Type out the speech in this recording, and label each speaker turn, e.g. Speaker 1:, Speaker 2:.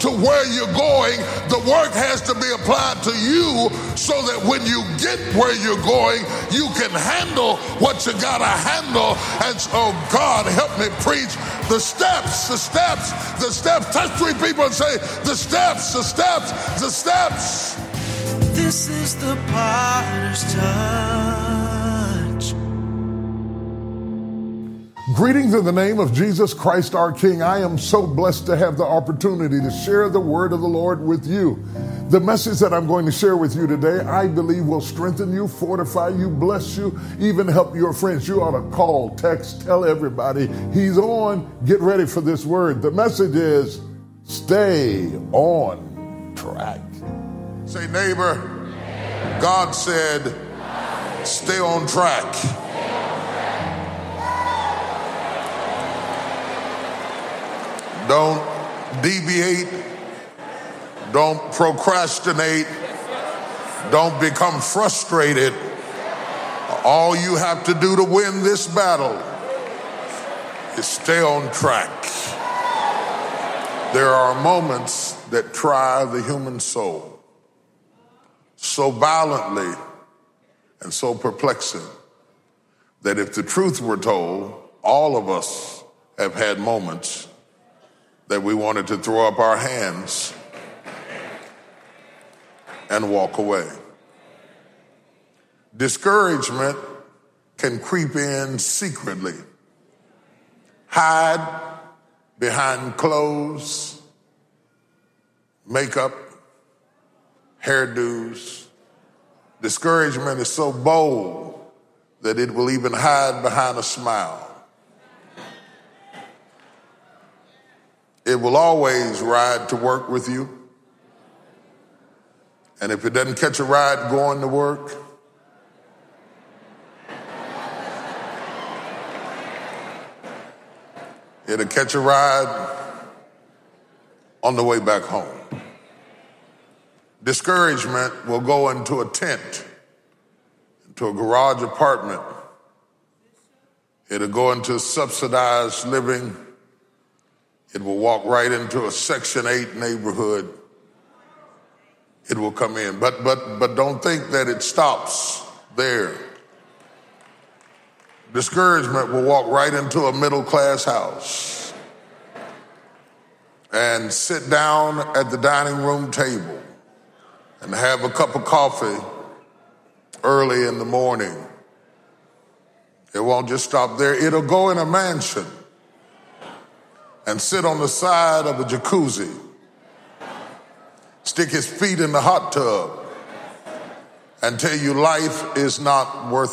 Speaker 1: to where you're going, the work has to be applied to you so that when you get where you're going, you can handle what you gotta handle. And so, God, help me preach the steps, the steps, the steps. Touch 3 people and say, the steps, the steps, the steps.
Speaker 2: This is the potter's touch.
Speaker 1: Greetings in the name of Jesus Christ our King. I am so blessed to have the opportunity to share the word of the Lord with you. The message that I'm going to share with you today, I believe will strengthen you, fortify you, bless you, even help your friends. You ought to call, text, tell everybody he's on. Get ready for this word. The message is stay on track. Say, neighbor, God said, stay on track. Don't deviate. Don't procrastinate. Don't become frustrated. All you have to do to win this battle is stay on track. There are moments that try the human soul so violently and so perplexing that if the truth were told, all of us have had moments that we wanted to throw up our hands and walk away. Discouragement can creep in secretly, hide behind clothes, makeup, hairdos. Discouragement is so bold that it will even hide behind a smile. It will always ride to work with you. And if it doesn't catch a ride going to work, it'll catch a ride on the way back home. Discouragement will go into a tent, into a garage apartment. It'll go into subsidized living. It will walk right into a Section 8 neighborhood. It will come in. But don't think that it stops there. Discouragement will walk right into a middle-class house and sit down at the dining room table and have a cup of coffee early in the morning. It won't just stop there. It'll go in a mansion and sit on the side of a jacuzzi, stick his feet in the hot tub, and tell you life is not worth